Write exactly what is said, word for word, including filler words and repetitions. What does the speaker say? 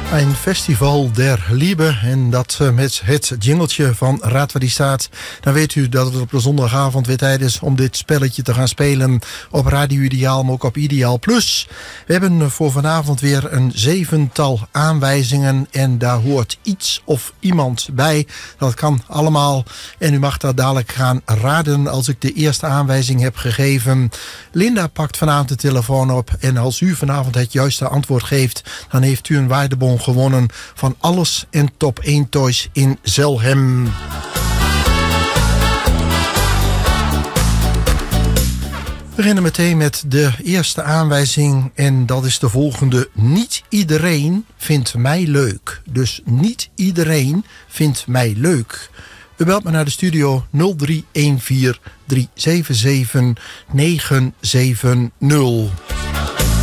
Een festival der Liebe en dat met het jingeltje van Raad waar die staat. Dan weet u dat het op de zondagavond weer tijd is om dit spelletje te gaan spelen op Radio Ideaal, maar ook op Ideaal Plus. We hebben voor vanavond weer een zevental aanwijzingen en daar hoort iets of iemand bij. Dat kan allemaal en u mag dat dadelijk gaan raden als ik de eerste aanwijzing heb gegeven. Linda pakt vanavond de telefoon op en als u vanavond het juiste antwoord geeft, dan heeft u een waardebon gewonnen van Alles en Top één Toys in Zelhem. We beginnen meteen met de eerste aanwijzing en dat is de volgende. Niet iedereen vindt mij leuk. Dus niet iedereen vindt mij leuk. U belt me naar de studio nul drie een vier drie zeven zeven negen zeven nul.